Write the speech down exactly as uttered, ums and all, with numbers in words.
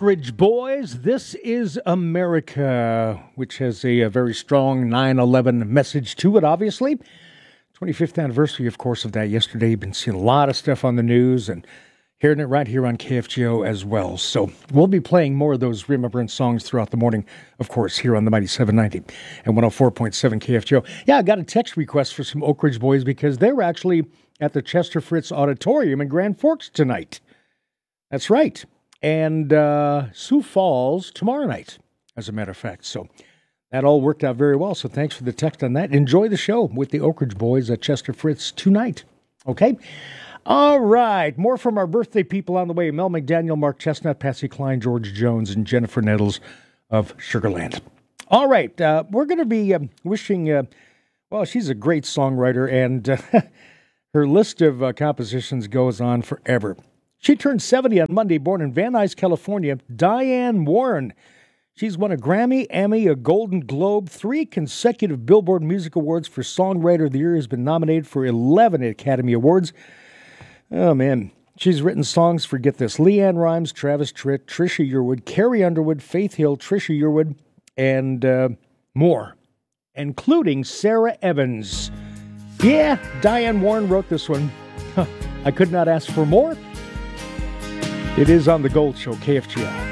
Ridge Boys. This is America, which has a, a very strong nine eleven message to it, obviously. twenty-fifth anniversary, of course, of that yesterday. You've been seeing a lot of stuff on the news and hearing it right here on K F G O as well. So we'll be playing more of those remembrance songs throughout the morning, of course, here on the Mighty seven ninety and one oh four point seven K F G O. Yeah, I got a text request for some Oak Ridge Boys because they were actually at the Chester Fritz Auditorium in Grand Forks tonight. That's right. And uh, Sioux Falls tomorrow night, as a matter of fact. So that all worked out very well. So thanks for the text on that. Enjoy the show with the Oak Ridge Boys at Chester Fritz tonight. Okay? All right. More from our birthday people on the way. Mel McDaniel, Mark Chestnut, Patsy Cline, George Jones, and Jennifer Nettles of Sugarland. All right. Uh, we're going to be uh, wishing, uh, well, she's a great songwriter, and uh, her list of uh, compositions goes on forever. She turned seventy on Monday, born in Van Nuys, California, Diane Warren. She's won a Grammy, Emmy, a Golden Globe, three consecutive Billboard Music Awards for Songwriter of the Year, has been nominated for eleven Academy Awards. Oh, man. She's written songs for, get this, Leanne Rimes, Travis Tritt, Trisha Yearwood, Carrie Underwood, Faith Hill, Trisha Yearwood, and uh, more, including Sarah Evans. Yeah, Diane Warren wrote this one. Huh, I could not ask for more. It is on The Gold Show, K F G O.